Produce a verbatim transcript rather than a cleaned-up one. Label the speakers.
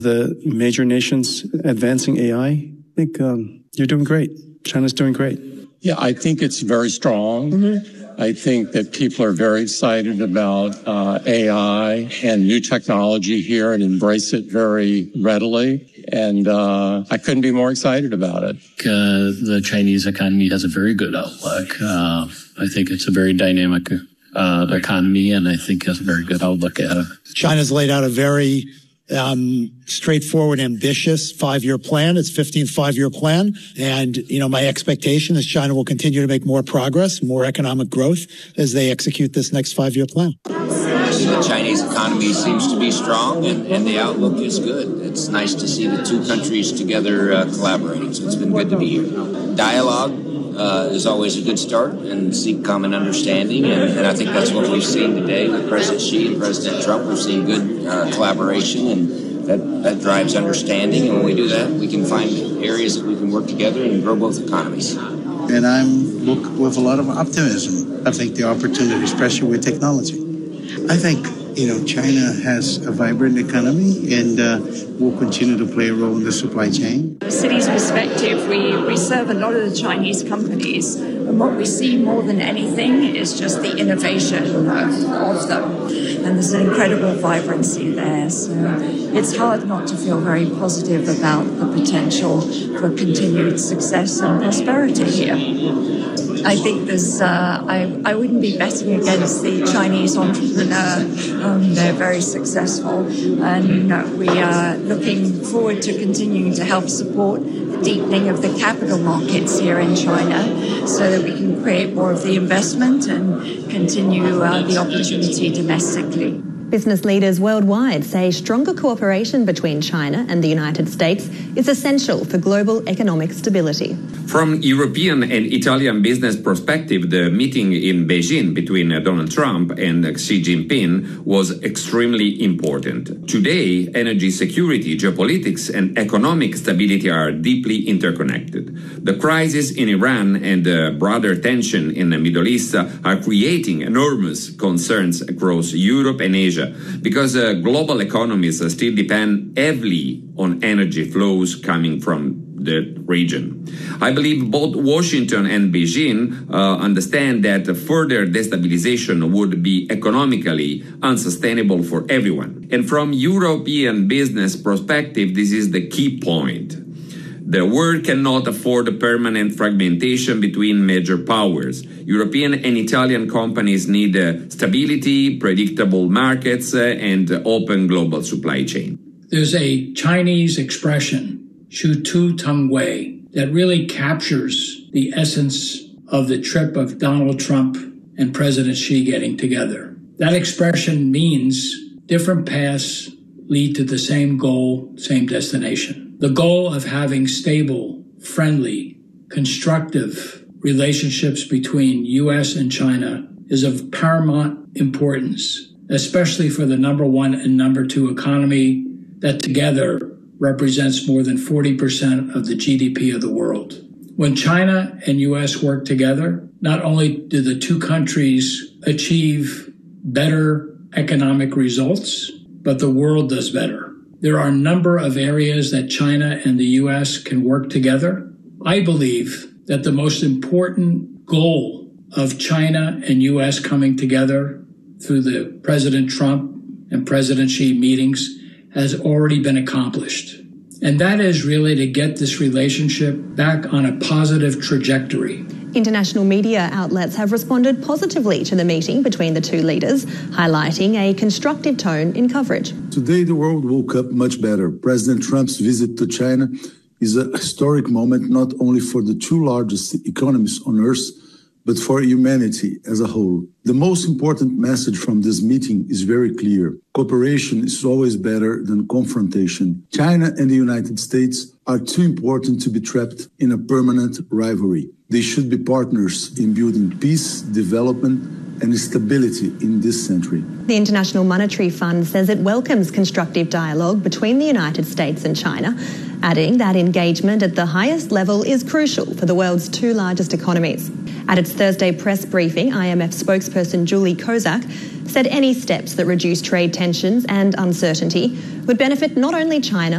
Speaker 1: The major nations advancing A I, I think um, you're doing great. China's doing great.
Speaker 2: Yeah, I think it's very strong. Mm-hmm. I think that people are very excited about uh, A I and new technology here and embrace it very readily. And uh, I couldn't be more excited about it.
Speaker 3: Uh, the Chinese economy has a very good outlook. Uh, I think it's a very dynamic uh, economy, and I think has a very good outlook at it.
Speaker 4: China's laid out a very um, straightforward, ambitious five-year plan. It's fifteenth five-year plan. And, you know, my expectation is China will continue to make more progress, more economic growth as they execute this next five-year plan.
Speaker 5: The Chinese economy seems to be strong, and, and the outlook is good. It's nice to see the two countries together uh, collaborating, so it's been good to be here. Dialogue uh, is always a good start, and seek common understanding, and, and I think that's what we've seen today with President Xi and President Trump. We've seen good uh, collaboration, and that, that drives understanding, and when we do that, we can find areas that we can work together and grow both economies.
Speaker 6: And I'm look with a lot of optimism. I think the opportunity, especially with technology. I think, you know, China has a vibrant economy and uh, will continue to play a role in the supply chain.
Speaker 7: From the city's perspective, we, we serve a lot of the Chinese companies, and what we see more than anything is just the innovation of, of them. And there's an incredible vibrancy there. So it's hard not to feel very positive about the potential for continued success and prosperity here. I think there's, uh, I, I wouldn't be betting against the Chinese entrepreneur. Um, they're very successful, and uh, we are looking forward to continuing to help support the deepening of the capital markets here in China so that we can create more of the investment and continue uh, the opportunity domestically.
Speaker 8: Business leaders worldwide say stronger cooperation between China and the United States is essential for global economic stability.
Speaker 9: From European and Italian business perspective, the meeting in Beijing between Donald Trump and Xi Jinping was extremely important. Today, energy security, geopolitics, and economic stability are deeply interconnected. The crisis in Iran and the broader tension in the Middle East are creating enormous concerns across Europe and Asia, because uh, global economies uh, still depend heavily on energy flows coming from the region. I believe both Washington and Beijing uh, understand that further destabilization would be economically unsustainable for everyone. And from European business perspective, this is the key point. The world cannot afford a permanent fragmentation between major powers. European and Italian companies need uh, stability, predictable markets, uh, and uh, open global supply chain.
Speaker 10: There's a Chinese expression, Shu Tu Teng Wei, that really captures the essence of the trip of Donald Trump and President Xi getting together. That expression means different paths lead to the same goal, same destination. The goal of having stable, friendly, constructive relationships between U S and China is of paramount importance, especially for the number one and number two economy that together represents more than forty percent of the G D P of the world. When China and U S work together, not only do the two countries achieve better economic results, but the world does better. There are a number of areas that China and the U S can work together. I believe that the most important goal of China and U S coming together through the President Trump and President Xi meetings has already been accomplished. And that is really to get this relationship back on a positive trajectory.
Speaker 8: International media outlets have responded positively to the meeting between the two leaders, highlighting a constructive tone in coverage.
Speaker 11: Today, the world woke up much better. President Trump's visit to China is a historic moment, not only for the two largest economies on earth, but for humanity as a whole. The most important message from this meeting is very clear. Cooperation is always better than confrontation. China and the United States are too important to be trapped in a permanent rivalry. They should be partners in building peace, development, and stability in this century.
Speaker 8: The International Monetary Fund says it welcomes constructive dialogue between the United States and China, adding that engagement at the highest level is crucial for the world's two largest economies. At its Thursday press briefing, I M F spokesperson Julie Kozak said any steps that reduce trade tensions and uncertainty would benefit not only China